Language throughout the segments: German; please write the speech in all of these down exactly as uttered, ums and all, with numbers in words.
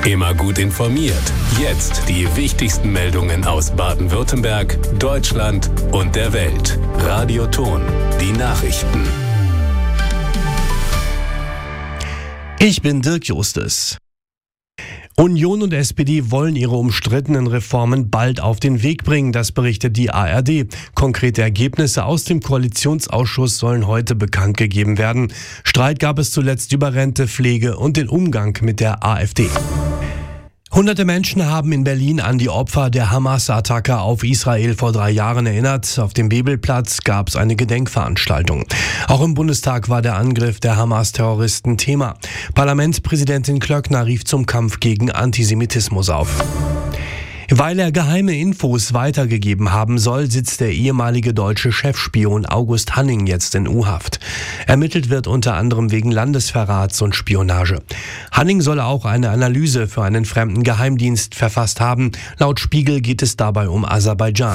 Immer gut informiert. Jetzt die wichtigsten Meldungen aus Baden-Württemberg, Deutschland und der Welt. Radio Ton, die Nachrichten. Ich bin Dirk Justus. Union und S P D wollen ihre umstrittenen Reformen bald auf den Weg bringen, das berichtet die A R D. Konkrete Ergebnisse aus dem Koalitionsausschuss sollen heute bekannt gegeben werden. Streit gab es zuletzt über Rente, Pflege und den Umgang mit der AfD. Hunderte Menschen haben in Berlin an die Opfer der Hamas-Attacke auf Israel vor drei Jahren erinnert. Auf dem Bebelplatz gab es eine Gedenkveranstaltung. Auch im Bundestag war der Angriff der Hamas-Terroristen Thema. Parlamentspräsidentin Klöckner rief zum Kampf gegen Antisemitismus auf. Weil er geheime Infos weitergegeben haben soll, sitzt der ehemalige deutsche Chefspion August Hanning jetzt in U-Haft. Ermittelt wird unter anderem wegen Landesverrats und Spionage. Hanning soll auch eine Analyse für einen fremden Geheimdienst verfasst haben. Laut Spiegel geht es dabei um Aserbaidschan.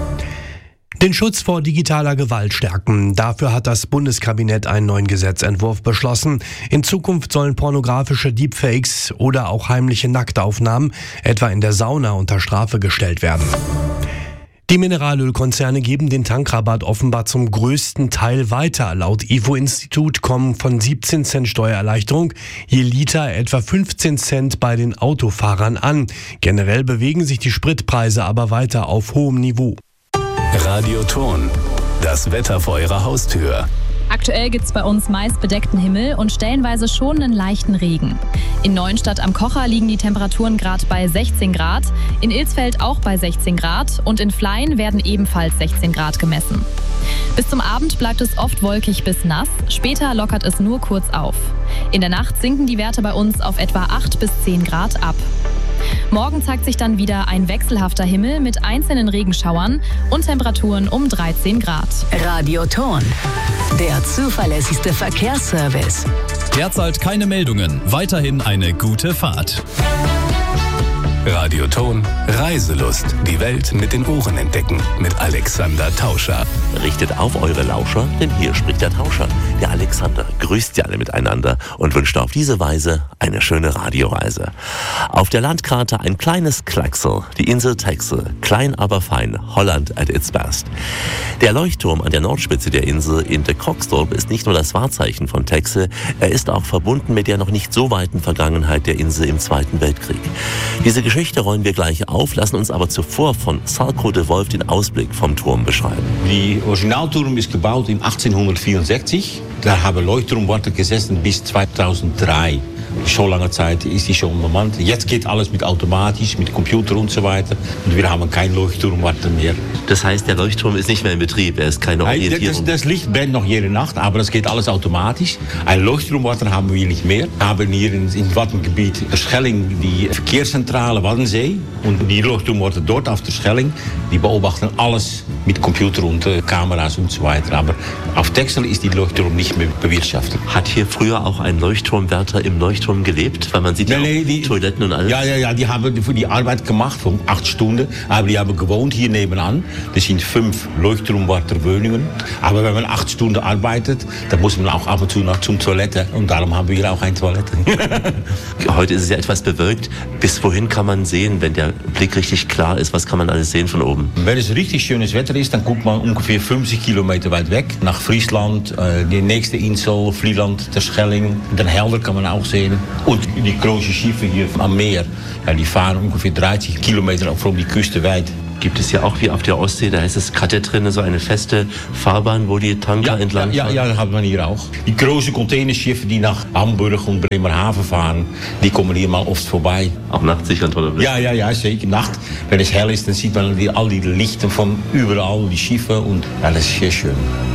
Den Schutz vor digitaler Gewalt stärken. Dafür hat das Bundeskabinett einen neuen Gesetzentwurf beschlossen. In Zukunft sollen pornografische Deepfakes oder auch heimliche Nacktaufnahmen, etwa in der Sauna, unter Strafe gestellt werden. Die Mineralölkonzerne geben den Tankrabatt offenbar zum größten Teil weiter. Laut I F O-Institut kommen von siebzehn Cent Steuererleichterung je Liter etwa fünfzehn Cent bei den Autofahrern an. Generell bewegen sich die Spritpreise aber weiter auf hohem Niveau. Radio Ton, das Wetter vor Ihrer Haustür. Aktuell gibt es bei uns meist bedeckten Himmel und stellenweise schon einen leichten Regen. In Neuenstadt am Kocher liegen die Temperaturen gerade bei sechzehn Grad, in Ilsfeld auch bei sechzehn Grad und in Fleien werden ebenfalls sechzehn Grad gemessen. Bis zum Abend bleibt es oft wolkig bis nass, später lockert es nur kurz auf. In der Nacht sinken die Werte bei uns auf etwa acht bis zehn Grad ab. Morgen zeigt sich dann wieder ein wechselhafter Himmel mit einzelnen Regenschauern und Temperaturen um dreizehn Grad. Radio Ton, der zuverlässigste Verkehrsservice. Derzeit keine Meldungen, weiterhin eine gute Fahrt. Radio Ton, Reiselust. Die Welt mit den Ohren entdecken. Mit Alexander Tauscher. Richtet auf eure Lauscher, denn hier spricht der Tauscher. Der Alexander grüßt sie alle miteinander und wünscht auf diese Weise eine schöne Radioreise. Auf der Landkarte ein kleines Klecksel, die Insel Texel. Klein aber fein, Holland at its best. Der Leuchtturm an der Nordspitze der Insel in De Krokstorp ist nicht nur das Wahrzeichen von Texel, er ist auch verbunden mit der noch nicht so weiten Vergangenheit der Insel im Zweiten Weltkrieg. Diese Geschichte rollen wir gleich auf, lassen uns aber zuvor von Salko de Wolf den Ausblick vom Turm beschreiben. Die Originalturm ist gebaut in achtzehnhundertvierundsechzig. Da haben Leuchtturmwärter gesessen bis zweitausenddrei. So lange Zeit ist die schon bemannt. Jetzt geht alles mit automatisch, mit Computer und so weiter. Und wir haben keinen Leuchtturmwärter mehr. Das heißt, der Leuchtturm ist nicht mehr in Betrieb, er ist keine Orientierung. Das, das Licht brennt noch jede Nacht, aber das geht alles automatisch. Ein Leuchtturmwärter haben wir nicht mehr. Wir haben hier in, in Wattengebiet Schelling die Verkehrszentrale Waddensee. Und die Leuchtturmwärter dort auf der Schelling, die beobachten alles mit Computer und äh, Kameras und so weiter. Aber auf Texel ist die Leuchtturm nicht mehr bewirtschaftet. Hat hier früher auch ein Leuchtturmwärter im Leuchtturm gelebt? Weil man sieht ja, nee, nee, die Toiletten und alles. Ja, ja, ja, die haben für die Arbeit gemacht von acht Stunden. Aber die haben gewohnt hier nebenan. Das sind fünf Leuchtturmwärterwohnungen. Aber wenn man acht Stunden arbeitet, dann muss man auch ab und zu noch zum Toilette. Und darum haben wir hier auch eine Toilette. Heute ist es ja etwas bewölkt. Bis wohin kann man sehen, wenn der Blick richtig klar ist? Was kann man alles sehen von oben? Wenn es richtig schönes Wetter ist, dann guckt man ungefähr fünfzig Kilometer weit weg. Nach Friesland, äh, die nächste Insel, Vlieland, der Schelling. Den Helder kann man auch sehen. Und die große Schiffe hier am Meer, ja, die fahren ungefähr dreißig Kilometer von die Küste weit. Gibt es ja auch wie auf der Ostsee, da heißt es Kattet drin, so eine feste Fahrbahn, wo die Tanker ja, entlang ja, fahren? Ja, ja, das hat man hier auch. Die großen Containerschiffe, die nach Hamburg und Bremerhaven fahren, die kommen hier mal oft vorbei. Auch nachts sicher ein toller Blick. Ja, ja, ja, zeker. Nacht, wenn es hell ist, dann sieht man die, all die Lichter von überall, die Schiffe und ja, das ist sehr schön.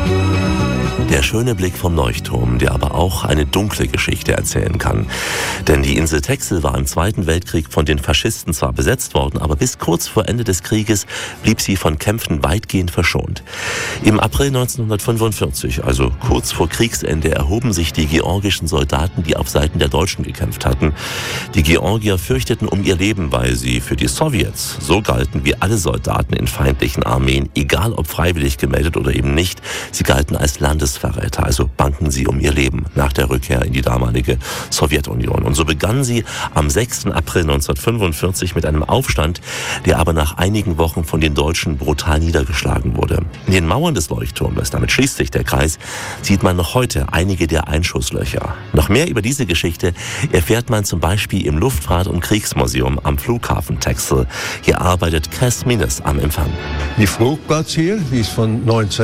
Der schöne Blick vom Leuchtturm, der aber auch eine dunkle Geschichte erzählen kann. Denn die Insel Texel war im Zweiten Weltkrieg von den Faschisten zwar besetzt worden, aber bis kurz vor Ende des Krieges blieb sie von Kämpfen weitgehend verschont. Im April neunzehnhundertfünfundvierzig, also kurz vor Kriegsende, erhoben sich die georgischen Soldaten, die auf Seiten der Deutschen gekämpft hatten. Die Georgier fürchteten um ihr Leben, weil sie für die Sowjets so galten wie alle Soldaten in feindlichen Armeen, egal ob freiwillig gemeldet oder eben nicht. Sie galten als Landes Landesverräter, also bangen sie um ihr Leben nach der Rückkehr in die damalige Sowjetunion. Und so begannen sie am sechsten April neunzehnhundertfünfundvierzig mit einem Aufstand, der aber nach einigen Wochen von den Deutschen brutal niedergeschlagen wurde. In den Mauern des Leuchtturmes, damit schließt sich der Kreis, sieht man noch heute einige der Einschusslöcher. Noch mehr über diese Geschichte erfährt man zum Beispiel im Luftfahrt- und Kriegsmuseum am Flughafen Texel. Hier arbeitet Cass Minnes am Empfang. Die Flugplatz hier die ist von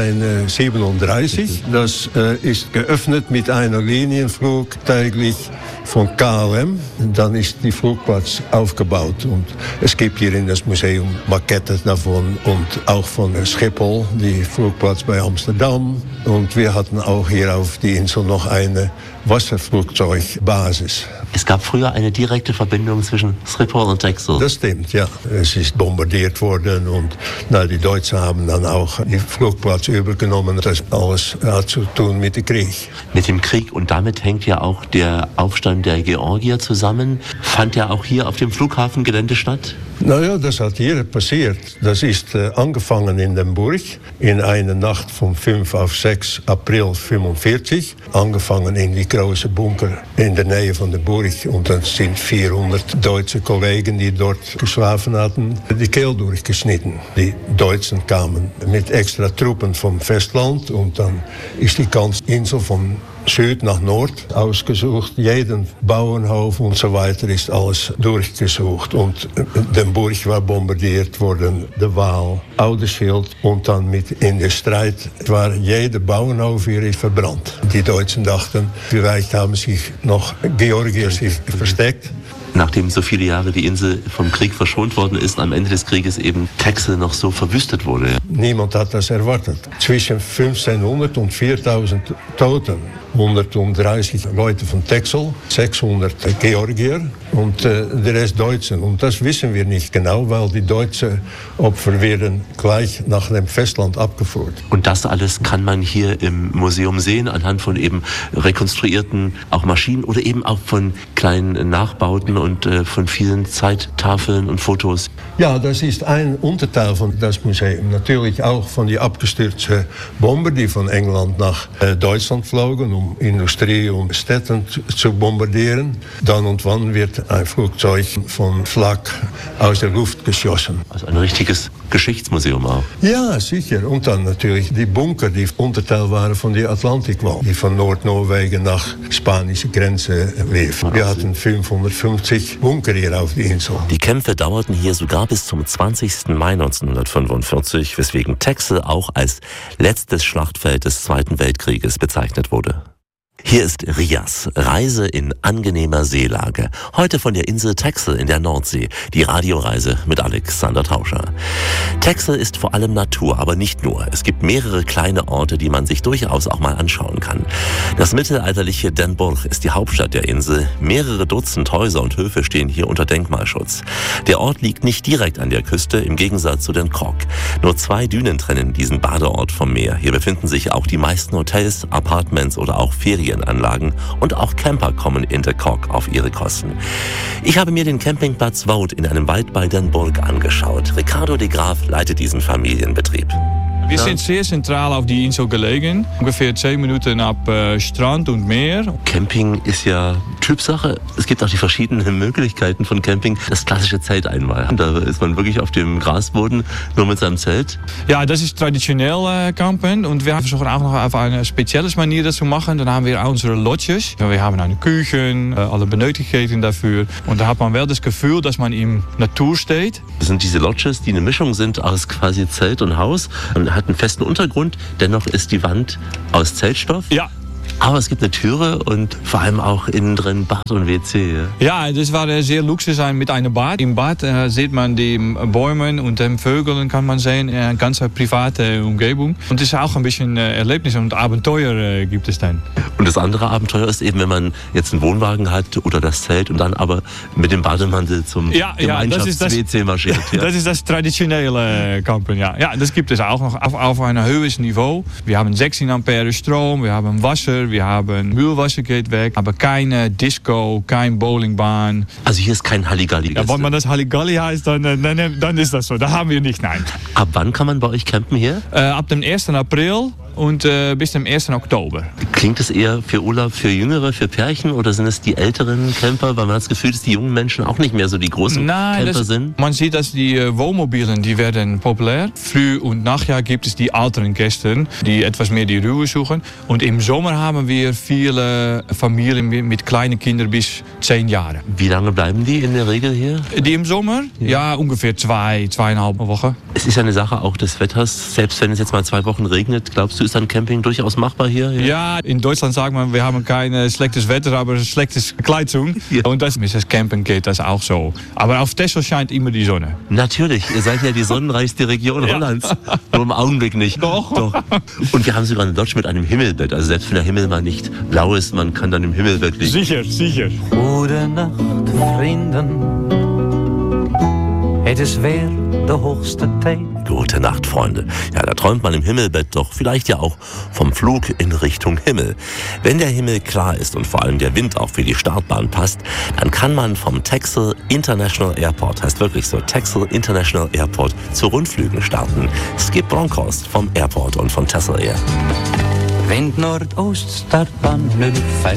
neunzehnhundertsiebenunddreißig. Das äh, ist geöffnet mit einer Linienflug täglich von K L M. Dann ist die Flugplatz aufgebaut und es gibt hier in das Museum Maketten davon und auch von Schiphol, die Flugplatz bei Amsterdam. Und wir hatten auch hier auf die Insel noch eine Wasserflugzeugbasis. Es gab früher eine direkte Verbindung zwischen Schiphol und Texel. Das stimmt, ja. Es ist bombardiert worden und na, die Deutschen haben dann auch die Flugplatz übergenommen. Das alles hat zu tun mit dem Krieg. Mit dem Krieg und damit hängt ja auch der Aufstand der Georgier zusammen. Fand der auch hier auf dem Flughafengelände statt? Naja, das hat hier passiert. Das ist äh, angefangen in der Burg, in einer Nacht vom fünften auf sechsten April neunzehnhundertfünfundvierzig. Angefangen in die große Bunker in der Nähe von der Burg. Und dann sind vierhundert deutsche Kollegen, die dort geschlafen hatten, die Kehl durchgeschnitten. Die Deutschen kamen mit extra Truppen vom Festland und dann ist die ganze Insel von Süd nach Nord ausgesucht. Jeden Bauernhof und so weiter ist alles durchgesucht. Und die Burg war bombardiert worden, der Waal, Oudeschild. Und dann mit in der Streit war jeder Bauernhof hier ist verbrannt. Die Deutschen dachten, vielleicht haben sich noch Georgier sich versteckt. Nachdem so viele Jahre die Insel vom Krieg verschont worden ist, am Ende des Krieges eben Texel noch so verwüstet wurde. Niemand hat das erwartet. Zwischen fünfzehnhundert und viertausend Toten. hundertdreißig Leute von Texel, sechshundert Georgier und äh, der Rest Deutschen. Und das wissen wir nicht genau, weil die deutschen Opfer werden gleich nach dem Festland abgeführt. Und das alles kann man hier im Museum sehen, anhand von eben rekonstruierten auch Maschinen oder eben auch von kleinen Nachbauten und äh, von vielen Zeittafeln und Fotos. Ja, das ist ein Unterteil von das Museum. Natürlich auch von den abgestürzten Bomber, die von England nach äh, Deutschland flogen, um Industrie und Städte zu bombardieren. Dann und wann wird ein Flugzeug von Flak aus der Luft geschossen. Also ein richtiges Geschichtsmuseum auch. Ja, sicher. Und dann natürlich die Bunker, die Unterteil waren von der Atlantikwall, die von Nordnorwegen nach spanische Grenze liefen. Wir hatten fünfhundertfünfzig Bunker hier auf der Insel. Die Kämpfe dauerten hier sogar bis zum zwanzigsten Mai neunzehnhundertfünfundvierzig, weswegen Texel auch als letztes Schlachtfeld des Zweiten Weltkrieges bezeichnet wurde. Hier ist Rias, Reise in angenehmer Seelage. Heute von der Insel Texel in der Nordsee. Die Radioreise mit Alexander Tauscher. Texel ist vor allem Natur, aber nicht nur. Es gibt mehrere kleine Orte, die man sich durchaus auch mal anschauen kann. Das mittelalterliche Den Bosch ist die Hauptstadt der Insel. Mehrere Dutzend Häuser und Höfe stehen hier unter Denkmalschutz. Der Ort liegt nicht direkt an der Küste, im Gegensatz zu Den Krok. Nur zwei Dünen trennen diesen Badeort vom Meer. Hier befinden sich auch die meisten Hotels, Apartments oder auch Ferien. Anlagen und auch Camper kommen in der Krok auf ihre Kosten. Ich habe mir den Campingplatz Wout in einem Wald bei Den Bosch angeschaut. Ricardo de Graaf leitet diesen Familienbetrieb. Wir sind sehr zentral auf die Insel gelegen, ungefähr zehn Minuten ab äh, Strand und Meer. Camping ist ja Typsache. Es gibt auch die verschiedenen Möglichkeiten von Camping. Das klassische Zelt einmal. Da ist man wirklich auf dem Grasboden, nur mit seinem Zelt. Ja, das ist traditionell äh, campen und wir versuchen auch noch auf eine spezielle Manier das zu machen. Dann haben wir unsere Lodges. Wir haben eine Küche, äh, alle Benötigungen dafür. Und da hat man wel das Gefühl, dass man im Natur steht. Das sind diese Lodges, die eine Mischung sind aus quasi Zelt und Haus. Man hat einen festen Untergrund, dennoch ist die Wand aus Zeltstoff. Ja. Aber es gibt eine Türe und vor allem auch innen drin Bad und W C. Ja, das war sehr Luxus sein mit einem Bad. Im Bad äh, sieht man die Bäume und den Vögeln kann man sehen, eine ganz private Umgebung. Und es ist auch ein bisschen äh, Erlebnis und Abenteuer äh, gibt es dann. Und das andere Abenteuer ist eben, wenn man jetzt einen Wohnwagen hat oder das Zelt und dann aber mit dem Bademantel zum ja, Gemeinschafts-W C marschiert. Ja. Das ist das traditionelle Campen, ja. Ja, das gibt es auch noch auf, auf einem höheren Niveau. Wir haben sechzehn Ampere Strom, wir haben Wasser, wir haben Mühlwasser geht weg, aber keine Disco, kein Bowlingbahn. Also hier ist kein Halligalli. Ja, wenn man das Halligalli heißt, dann, dann, dann ist das so. Da haben wir nicht, nein. Ab wann kann man bei euch campen hier? Äh, ab dem ersten April und äh, bis zum ersten Oktober. Klingt es eher für Urlaub für Jüngere, für Pärchen oder sind es die älteren Camper? Weil man hat das Gefühl, dass die jungen Menschen auch nicht mehr so die großen Nein, Camper das, sind. Man sieht, dass die äh, Wohnmobilen, die werden populär. Früh- und Nachjahr gibt es die älteren Gäste, die etwas mehr die Ruhe suchen. Und im Sommer haben wir viele Familien mit kleinen Kindern bis zehn Jahre. Wie lange bleiben die in der Regel hier? Die im Sommer? Ja, ja ungefähr zwei, zweieinhalb Wochen. Es ist ja eine Sache auch des Wetters. Selbst wenn es jetzt mal zwei Wochen regnet, glaubst du, ist dann Camping durchaus machbar hier? Ja, ja, in Deutschland sagt man, wir haben kein schlechtes Wetter, aber schlechtes Kleidung. Ja. Und das mit das Campen geht das auch so. Aber auf Texel scheint immer die Sonne. Natürlich, ihr seid ja die sonnenreichste Region ja. Hollands. Nur im Augenblick nicht. Doch. Doch. Und wir haben sogar eine Lodge mit einem Himmelbett. Also selbst wenn der Himmel mal nicht blau ist, man kann dann im Himmel wirklich... Sicher, sicher. Gute Nacht, Vrienden. Het is weer de hoogste tijd. Gute Nacht, Freunde. Ja, da träumt man im Himmelbett doch vielleicht ja auch vom Flug in Richtung Himmel. Wenn der Himmel klar ist und vor allem der Wind auch für die Startbahn passt, dann kann man vom Texel International Airport, heißt wirklich so, Texel International Airport, zu Rundflügen starten. Skip Bronkhorst vom Airport und von Texel Air. Wind Nordost, Startbahn null vijf.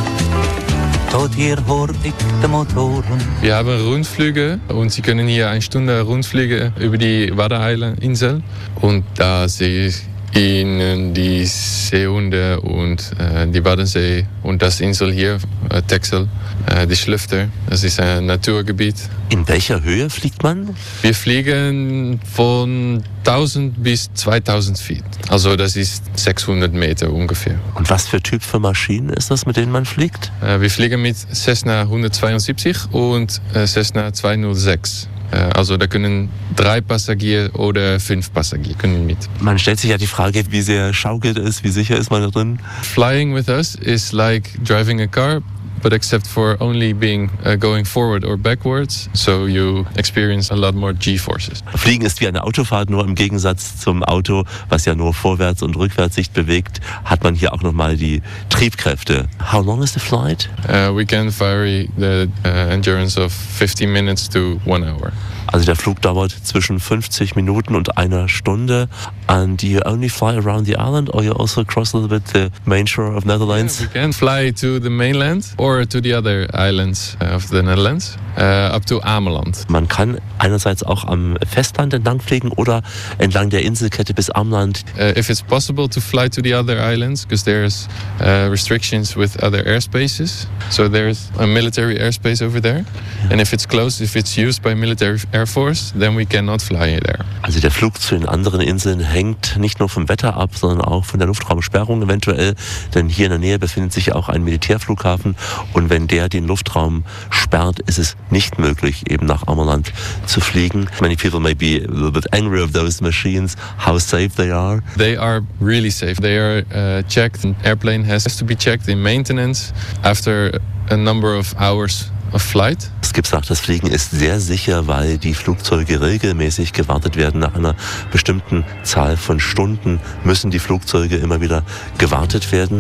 Tot hier hoor ik de motoren. Wir haben Rundflüge und Sie können hier eine Stunde Rundflüge über die Wadeninsel. Und da sehe ich Ihnen die Seehunde und äh, die Wadensee und das Insel hier, äh, Texel, äh, die Schlüfter. Das ist ein Naturgebiet. In welcher Höhe fliegt man? Wir fliegen von tausend bis zweitausend Feet. Also das ist sechshundert Meter ungefähr. Und was für Typ für Maschinen ist das, mit denen man fliegt? Äh, wir fliegen mit Cessna hundertzweiundsiebzig und äh, Cessna zweihundertsechs. Also da können drei Passagiere oder fünf Passagiere können mit. Man stellt sich ja die Frage, wie sehr schaukelt es, wie sicher ist man da drin? Flying with us is like driving a car, but except for only being uh, going forward or backwards, so you experience a lot more G-forces. Fliegen ist wie eine Autofahrt, nur im Gegensatz zum Auto, was ja nur vorwärts und rückwärts sich bewegt, hat man hier auch nochmal die Triebkräfte. How long is the flight? Uh, we can vary the uh, endurance of fifteen minutes to one hour. Also der Flug dauert zwischen fünfzig Minuten und einer Stunde. And do you only fly around the island or you also cross a little bit the main shore of Netherlands? Yeah, we can fly to the mainland or to the other islands of the Netherlands, uh, up to Ameland. Man kann einerseits auch am Festland entlang fliegen oder entlang der Inselkette bis Ameland. Uh, if it's possible to fly to the other islands, because there's uh, restrictions with other airspaces. So there's a military airspace over there. Yeah. And if it's closed, if it's used by military Air Force, then we cannot fly there. Also der Flug zu den anderen Inseln hängt nicht nur vom Wetter ab, sondern auch von der Luftraumsperrung eventuell. Denn hier in der Nähe befindet sich auch ein Militärflughafen. Und wenn der den Luftraum sperrt, ist es nicht möglich, eben nach Ameland zu fliegen. Many people may be a little bit angry of those machines, how safe they are. They are really safe. They are uh, checked. An airplane has to be checked in maintenance after a number of hours of flight. Skip sagt, das Fliegen ist sehr sicher, weil die Flugzeuge regelmäßig gewartet werden. Nach einer bestimmten Zahl von Stunden müssen die Flugzeuge immer wieder gewartet werden.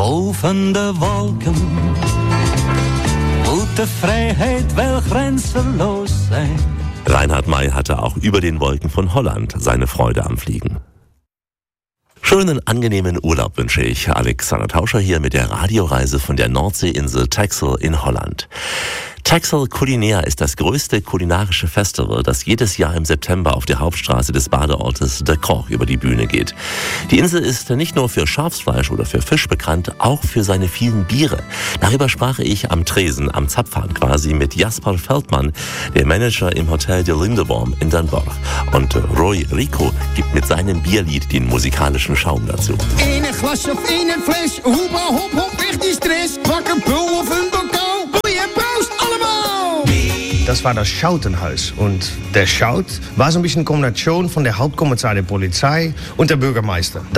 Boven de Wolken moet de Freiheit wel grenzenlos sein. Reinhard May hatte auch über den Wolken von Holland seine Freude am Fliegen. Schönen, angenehmen Urlaub wünsche ich. Alexander Tauscher hier mit der Radioreise von der Nordseeinsel Texel in Holland. Texel Culinaire ist das größte kulinarische Festival, das jedes Jahr im September auf der Hauptstraße des Badeortes De Kroch über die Bühne geht. Die Insel ist nicht nur für Schafsfleisch oder für Fisch bekannt, auch für seine vielen Biere. Darüber sprach ich am Tresen, am Zapfhahn quasi, mit Jasper Feldmann, der Manager im Hotel de Lindeborn in Den Bosch. Und Roy Rico gibt mit seinem Bierlied den musikalischen Schaum dazu. In een glas of in een fles, hoeba hop hop, weg die stress. Wakker pul of een bokaal, boeien Prost allemaal! Das war das Schautenhaus. Und der Schaut war so ein bisschen Kombination von der Hauptkommissar der Polizei und der Bürgermeister.